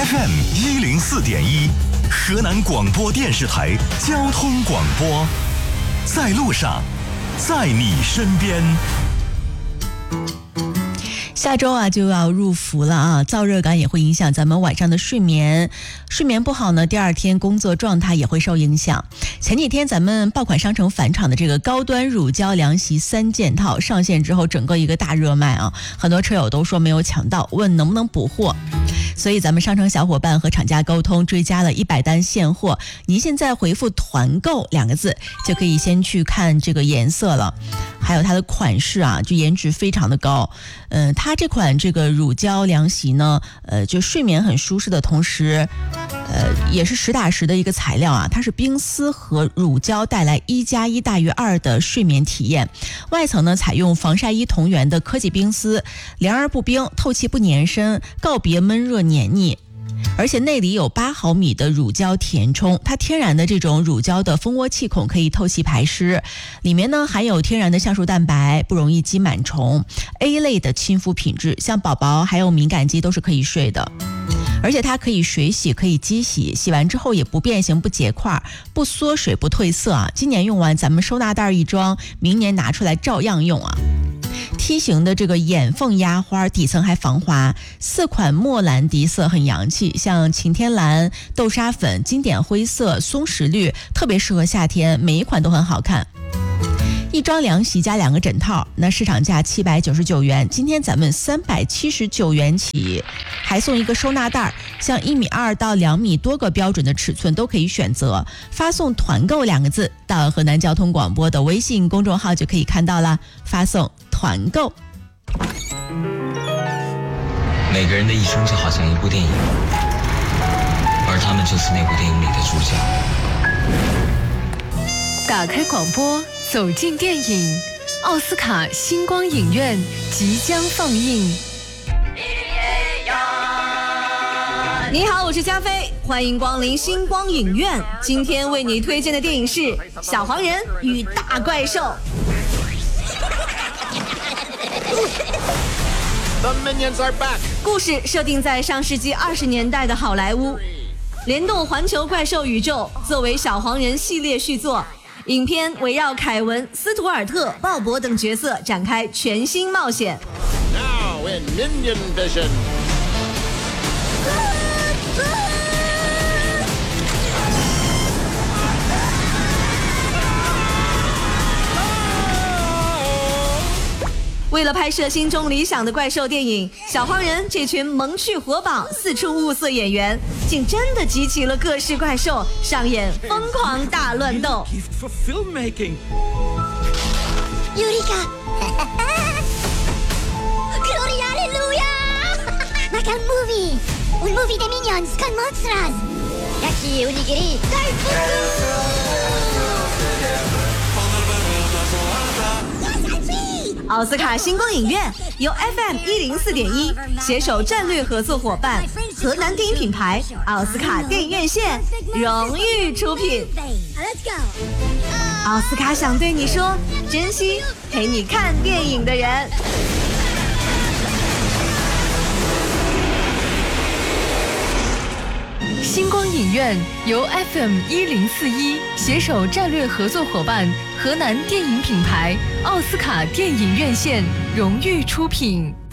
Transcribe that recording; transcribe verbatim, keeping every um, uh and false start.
F M 一零四点一，河南广播电视台交通广播，在路上，在你身边。 下周啊就要入伏了啊，燥热感也会影响咱们晚上的睡眠，睡眠不好呢，第二天工作状态也会受影响。前几天咱们爆款商城返厂的这个高端乳胶凉席三件套上线之后，整个一个大热卖啊，很多车友都说没有抢到，问能不能补货。所以咱们商城小伙伴和厂家沟通，追加了一百单现货。您现在回复团购两个字，就可以先去看这个颜色了，还有它的款式啊，就颜值非常的高。嗯、呃，它这款这个乳胶凉席呢，呃，就睡眠很舒适的同时，呃，也是实打实的一个材料啊，它是冰丝和乳胶带来一加一大于二的睡眠体验。外层呢采用防晒衣同源的科技冰丝，凉而不冰，透气不粘身，告别闷热黏腻。而且内里有八毫米的乳胶填充，它天然的这种乳胶的蜂窝气孔可以透气排湿，里面呢含有天然的橡树蛋白，不容易积螨虫 ，A 类的亲肤品质，像宝宝还有敏感肌都是可以睡的。而且它可以水洗，可以机洗，洗完之后也不变形、不结块、不缩水、不褪色啊。今年用完，咱们收纳袋一装，明年拿出来照样用啊。梯形的这个眼缝压花，底层还防滑，四款莫兰迪色很洋气，像晴天蓝、豆沙粉、经典灰色、松石绿，特别适合夏天，每一款都很好看。一张凉席加两个枕套，那市场价七百九十九元，今天咱们三百七十九元起，还送一个收纳袋，像一米二到两米多个标准的尺寸都可以选择。发送团购两个字到河南交通广播的微信公众号就可以看到了，发送团购。 每个人的一生就好像一部电影，而他们就是那部电影里的主角。 打开广播，走进电影，奥斯卡星光影院即将放映。 你好，我是加菲，欢迎光临星光影院。今天为你推荐的电影是《小黄人与大怪兽》。 The minions are back. 故事设定在上世纪二十年代的好莱坞，联动环球怪兽宇宙，作为小黄人系列续作。影片围绕凯文、斯图尔特、鲍勃等角色展开全新冒险。 Now in Minion Vision. 为了拍摄心中理想的怪兽电影，小黄人这群萌趣活宝、四处物色演员，竟真的集齐了各式怪兽，上演疯狂大乱斗。 Eureka! Gloria alleluia! Like a movie! Un movie dei Minions con Monsters! Yaki onigiri Daifuku! 奥斯卡星光影院由 F M 一零四点一携手战略合作伙伴河南电影品牌奥斯卡电影院线荣誉出品。奥斯卡想对你说，珍惜陪你看电影的人。 星光影院由 F M 一零四一携手战略合作伙伴河南电影品牌奥斯卡电影院线荣誉出品。